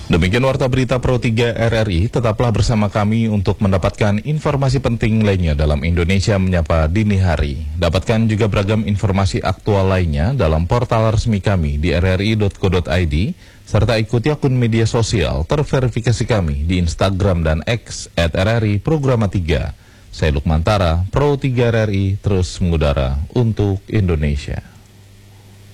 Demikian Warta Berita Pro 3 RRI, tetaplah bersama kami untuk mendapatkan informasi penting lainnya dalam Indonesia Menyapa Dini Hari. Dapatkan juga beragam informasi aktual lainnya dalam portal resmi kami di rri.co.id, serta ikuti akun media sosial terverifikasi kami di Instagram dan X @RRI Programa 3. Saya Lukman Tara, Pro 3 RRI, terus mengudara untuk Indonesia.